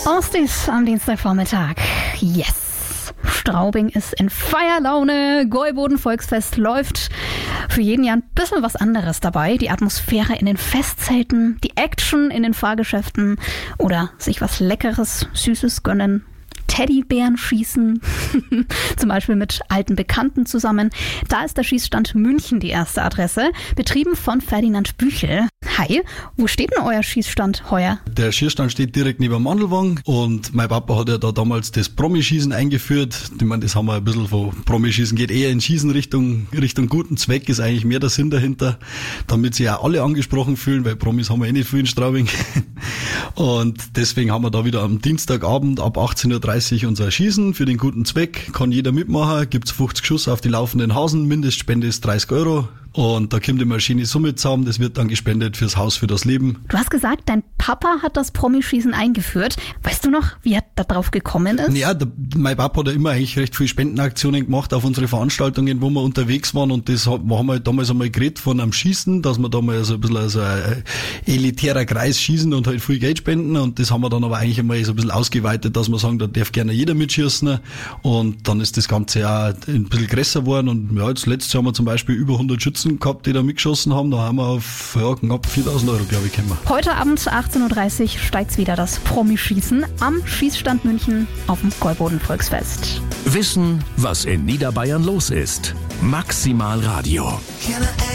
Ostis am Dienstagvormittag. Yes! Straubing ist in Feierlaune. Gäuboden-Volksfest läuft. Für jeden Jahr ein bisschen was anderes dabei. Die Atmosphäre in den Festzelten, die Action in den Fahrgeschäften oder sich was Leckeres, Süßes gönnen. Teddybären schießen, zum Beispiel mit alten Bekannten zusammen. Da ist der Schießstand München die erste Adresse, betrieben von Ferdinand Büchel. Hi, wo steht denn euer Schießstand heuer? Der Schießstand steht direkt neben dem Mandelwang und mein Papa hat ja da damals das Promischießen eingeführt. Ich meine, das haben wir ein bisschen von Promischießen, geht eher in Schießen Richtung guten Zweck, ist eigentlich mehr der Sinn dahinter, damit sich auch alle angesprochen fühlen, weil Promis haben wir eh nicht viel in Straubing. Und deswegen haben wir da wieder am Dienstagabend ab 18.30 Uhr unser Schießen für den guten Zweck. Kann jeder mitmachen, gibt's 50 Schuss auf die laufenden Hasen, Mindestspende ist 30 €. Und da kommt immer eine schöne Summe zusammen, das wird dann gespendet fürs Haus für das Leben. Du hast gesagt, dein Papa hat das Promischießen eingeführt. Weißt du noch, wie er da drauf gekommen ist? Ja, mein Papa hat ja immer eigentlich recht viele Spendenaktionen gemacht auf unsere Veranstaltungen, wo wir unterwegs waren, und das haben wir damals einmal geredet von einem Schießen, dass wir da mal so ein bisschen als ein elitärer Kreis schießen und halt viel Geld spenden, und das haben wir dann aber eigentlich einmal so ein bisschen ausgeweitet, dass wir sagen, da darf gerne jeder mitschießen, und dann ist das Ganze ja ein bisschen größer geworden, und ja, jetzt letztes Jahr haben wir zum Beispiel über 100 Schützen gehabt, die da mitgeschossen haben. Da haben wir auf knapp 4.000 €, glaube ich, gekommen. Heute Abend 18.30 Uhr steigt wieder das Promischießen am Schießstand München auf dem Gäuboden-Volksfest. Wissen, was in Niederbayern los ist. Maximal Radio.